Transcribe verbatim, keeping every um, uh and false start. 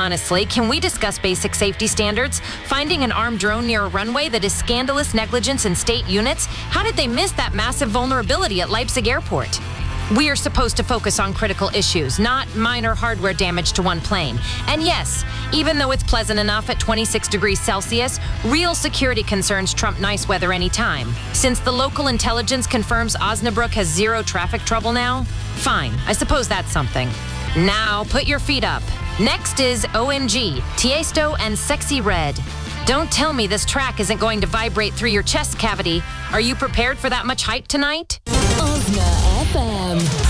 honestly, can we discuss basic safety standards? Finding an armed drone near a runway that is scandalous negligence in state units? How did they miss that massive vulnerability at Leipzig Airport? We are supposed to focus on critical issues, not minor hardware damage to one plane. And yes, even though it's pleasant enough at twenty-six degrees Celsius, real security concerns trump nice weather anytime. Since the local intelligence confirms Osnabrück has zero traffic trouble now, fine, I suppose that's something. Now, put your feet up. Next is O M G, Tiesto and Sexy Red. Don't tell me this track isn't going to vibrate through your chest cavity. Are you prepared for that much hype tonight? Osna F M.